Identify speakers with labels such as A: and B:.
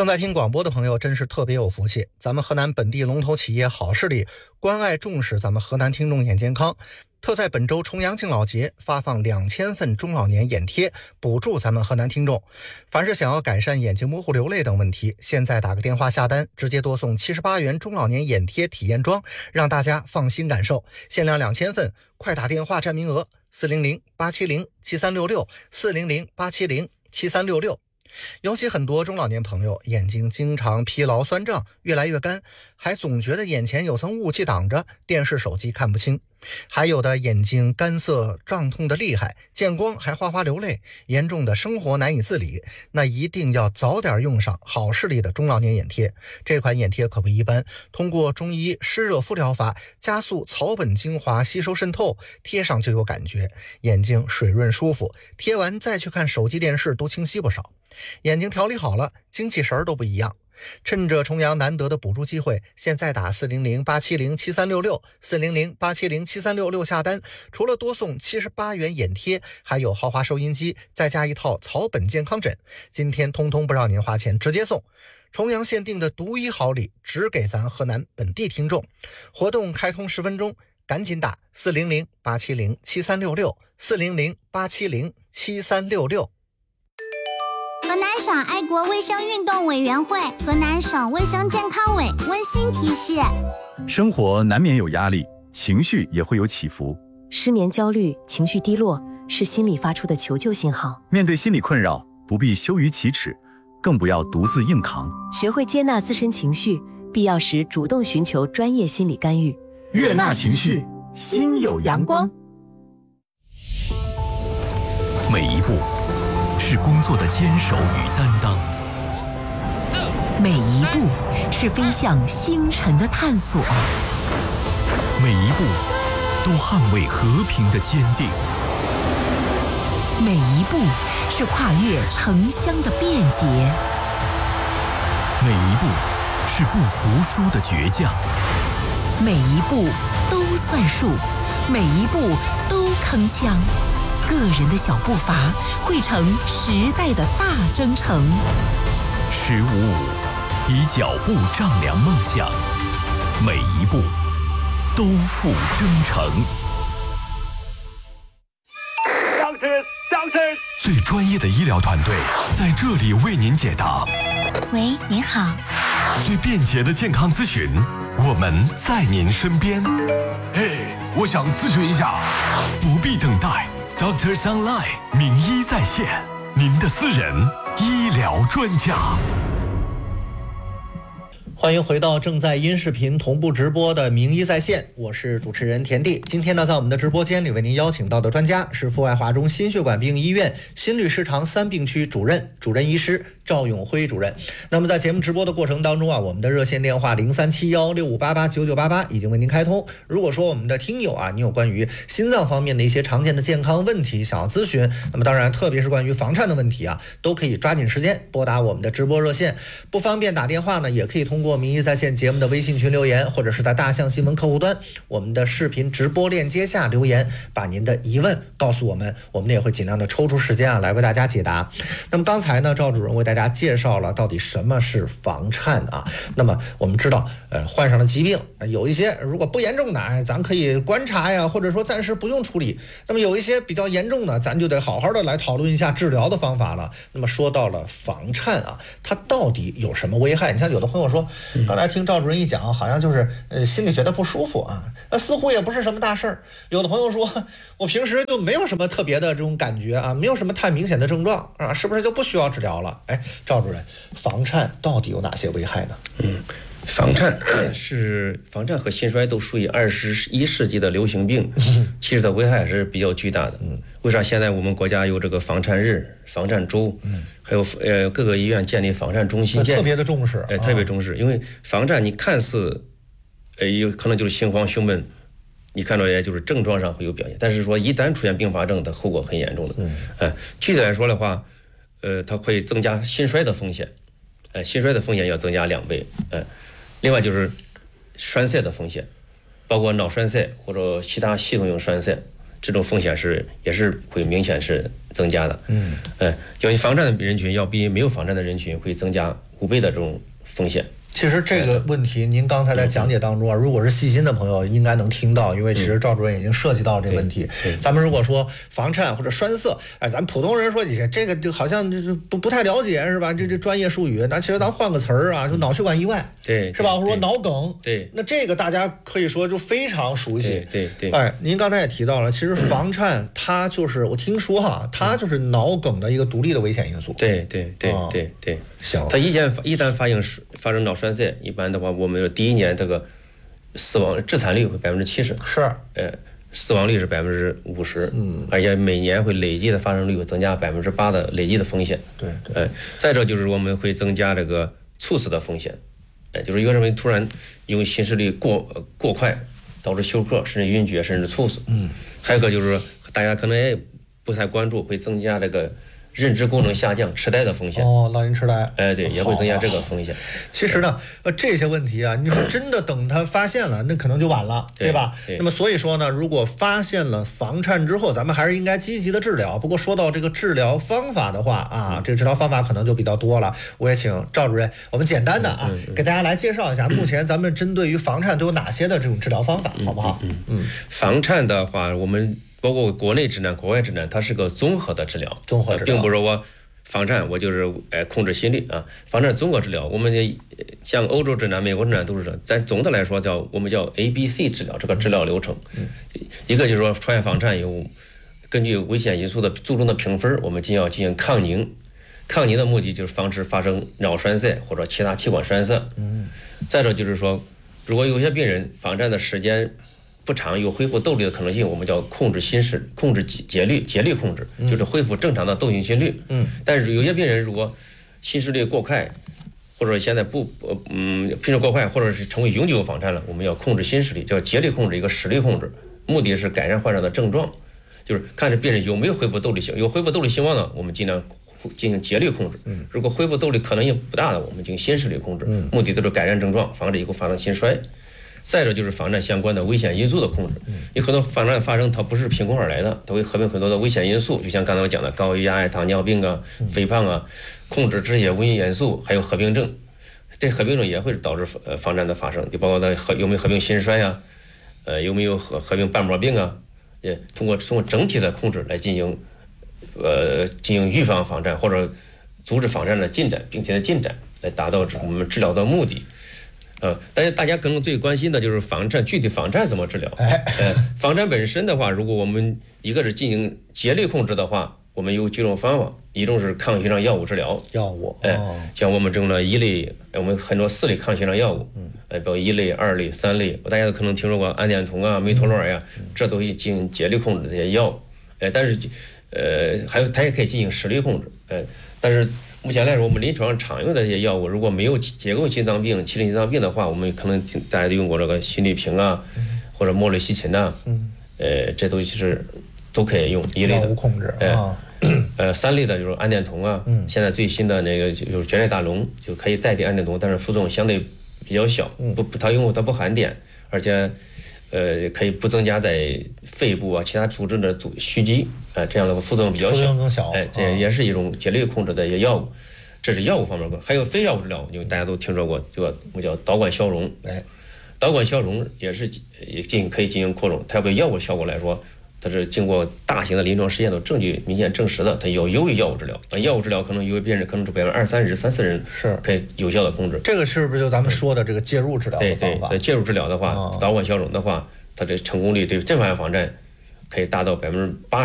A: 正在听广播的朋友真是特别有福气，咱们河南本地龙头企业好视力关爱重视咱们河南听众眼健康，特在本周重阳敬老节发放2000份中老年眼贴，补助咱们河南听众。凡是想要改善眼睛模糊流泪等问题，现在打个电话下单，直接多送78元中老年眼贴体验装，让大家放心感受。限量2000份，快打电话占名额，400-870-7366，400-870-7366。尤其很多中老年朋友眼睛经常疲劳酸胀，越来越干，还总觉得眼前有层雾气挡着，电视手机看不清，还有的眼睛干涩胀痛的厉害，见光还哗哗流泪，严重的生活难以自理，那一定要早点用上好视力的中老年眼贴。这款眼贴可不一般，通过中医湿热敷疗法，加速草本精华吸收渗透，贴上就有感觉，眼睛水润舒服，贴完再去看手机电视都清晰不少，眼睛调理好了，精气神都不一样。趁着重阳难得的补助机会，现在打400-870-7366，400-870-7366下单，除了多送78元眼贴，还有豪华收音机，再加一套草本健康枕，今天通通不让您花钱，直接送。重阳限定的独一好礼，只给咱河南本地听众。活动开通10分钟，赶紧打400-870-7366，400-870-7366。
B: 河南省爱国卫生运动委员会、河南省卫生健康委温馨提示：
C: 生活难免有压力，情绪也会有起伏。
D: 失眠、焦虑、情绪低落是心理发出的求救信号。
C: 面对心理困扰，不必羞于启齿，更不要独自硬扛。
D: 学会接纳自身情绪，必要时主动寻求专业心理干预。
C: 悦纳情绪，心有阳光。
E: 每一步是工作的坚守与担当，
F: 每一步是飞向星辰的探索，
E: 每一步都捍卫和平的坚定，
F: 每一步是跨越城乡的便捷，
E: 每一步是不服输的倔强，
F: 每一步都算数，每一步都铿锵。个人的小步伐汇成时代的大征程。
E: 15以脚步丈量梦想，每一步都付真诚。最专业的医疗团队在这里为您解答。
B: 喂，您好。
E: 最便捷的健康咨询，我们在您身边。
G: 嘿，我想咨询一下。
E: 不必等待。Doctors Online 名医在线，您的私人医疗专家。
A: 欢迎回到正在音视频同步直播的名医在线，我是主持人田地。今天呢，在我们的直播间里为您邀请到的专家是阜外华中心血管病医院心律失常3病区主任医师赵永辉主任。那么在节目直播的过程当中啊，我们的热线电话037165889988已经为您开通。如果说我们的听友啊，你有关于心脏方面的一些常见的健康问题想要咨询，那么当然特别是关于房颤的问题啊，都可以抓紧时间拨打我们的直播热线。不方便打电话呢，也可以通过名医在线节目的微信群留言，或者是在大象新闻客户端我们的视频直播链接下留言，把您的疑问告诉我们，我们也会尽量的抽出时间啊来为大家解答。那么刚才呢，赵主任为大家介绍了到底什么是房颤啊。那么我们知道患上了疾病，有一些如果不严重的咱可以观察呀，或者说暂时不用处理。那么有一些比较严重的，咱就得好好的来讨论一下治疗的方法了。那么说到了房颤啊，它到底有什么危害？你像有的朋友说，刚才听赵主任一讲，好像就是心里觉得不舒服啊，似乎也不是什么大事儿。有的朋友说，我平时就没有什么特别的这种感觉啊，没有什么太明显的症状啊，是不是就不需要治疗了？哎，赵主任，房颤到底有哪些危害呢？
H: 房颤和心衰都属于21世纪的流行病，其实它危害是比较巨大的。为啥现在我们国家有这个房颤日、房颤周，还有各个医院建立房颤中心，
A: 特别的重视，
H: 特别重视，因为房颤你看似有可能就是心慌胸闷，你看到也就是症状上会有表现，但是说一旦出现并发症，它后果很严重的。具体来说的话，它会增加心衰的风险，心衰的风险要增加2倍，另外就是栓塞的风险，包括脑栓塞或者其他系统性栓塞，这种风险也是会明显是增加的。要防颤的人群要比没有防颤的人群会增加5倍的这种风险。
A: 其实这个问题，您刚才在讲解当中啊，如果是细心的朋友，应该能听到，因为其实赵主任已经涉及到这个问题。咱们如果说防颤或者栓塞，哎，咱普通人说你这个就好像就是不太了解是吧？这专业术语，那其实咱换个词儿啊，就脑血管意外，
H: 对，
A: 是吧？或者说脑梗，
H: 对，
A: 那这个大家可以说就非常熟悉。
H: 对。
A: 哎，您刚才也提到了，其实防颤它就是我听说哈，它就是脑梗的一个独立的危险因素。
H: 对。
A: 行，
H: 它一旦发生脑栓塞，一般的话，我们第一年这个死亡致残率会70%，
A: 是，
H: 死亡率是50%，而且每年会累计的发生率会增加8%的累计的风险。
A: 对，
H: 再者就是我们会增加这个猝死的风险，就是一个人突然因为心室率过快，导致休克，甚至晕厥，甚至猝死。还有一个就是大家可能也不太关注，会增加这个认知功能下降、痴呆的风险。
A: 老年痴呆。
H: 对，也会增加这个风险。
A: 其实呢，这些问题啊，你说真的等他发现了，那可能就晚了，对吧？那么所以说呢，如果发现了房颤之后，咱们还是应该积极的治疗。不过说到这个治疗方法的话啊，这个治疗方法可能就比较多了。我也请赵主任，我们简单的给大家来介绍一下，目前咱们针对于房颤都有哪些的这种治疗方法，好不好？
H: 房颤的话，我们包括国内指南、国外指南，它是个综合的治疗，并不是说我房颤我就是控制心率啊。房颤综合治疗，我们像欧洲指南、美国指南都是这，咱总的来说我们叫 ABC 治疗这个治疗流程。一个就是说出现房颤有根据危险因素的注重的评分，我们要进行抗凝。抗凝的目的就是防止发生脑栓塞或者其他气管栓塞。再者就是说，如果有些病人房颤的时间不长，有恢复窦率的可能性，我们叫控制控制节律控制，就是恢复正常的窦性心率。但是有些病人如果心室率过快，或者现在心率过快，或者是成为永久房颤了，我们要控制心室率，叫节律控制，一个时律控制，目的是改善患者的症状，就是看着病人有没有恢复窦率性，有恢复窦率兴旺的，我们尽量进行节律控制。如果恢复窦率可能性不大的，我们进行心室率控制，目的都是改善症状，防止以后发生心衰。再者就是房颤相关的危险因素的控制，有很多房颤发生它不是凭空而来的，它会合并很多的危险因素，就像刚才我讲的高血压、糖尿病啊、肥胖啊，控制这些危险因素，还有合并症，这合并症也会导致房颤的发生，就包括它有没有合并心衰啊，有没有合并瓣膜病啊，也通过整体的控制来进行预防房颤或者阻止房颤的进展，并且的进展，来达到我们治疗的目的。但是大家可能最关心的就是房颤，具体房颤怎么治疗？房颤本身的话，如果我们一个是进行节律控制的话，我们有几种方法，一种是抗血栓药物治疗，像我们这种的一类，我们很多4类抗血栓药物，包括1类、2类、3类，大家都可能听说过氨碘酮啊、美托洛尔呀，这都是进行节律控制的这些药物。但是还有它也可以进行时律控制，但是目前来说，我们临床上常用的这些药物，如果没有结构心脏病、麒麟心脏病的话，我们可能大家都用过这个心律平啊，或者莫雷西嗪呐，这东西是都可以用一类的。
A: 药物控制
H: 3类的就是氨碘酮啊，现在最新的那个就是绝代大龙就可以代替氨碘酮，但是副作用相对比较小，它因为它不含碘，而且可以不增加在肺部啊其他组织的蓄积，这样的副作用比较小，
A: 副作用更小。
H: 这也是一种节律控制的一些药物，这是药物方面的。还有非药物治疗，因为大家都听说过这个我叫导管消融，导管消融也可以进行扩容，它要比药物效果来说，它是经过大型的临床实验的证据明显证实的，它优于药物治疗。药物治疗可能有些病人可能是20-30人是可以有效的控制。
A: 这个是不是就咱们说的这个介入治疗的方法？
H: 对，介入治疗的话，导管消融的话，它的成功率对正反房颤可以达到80%。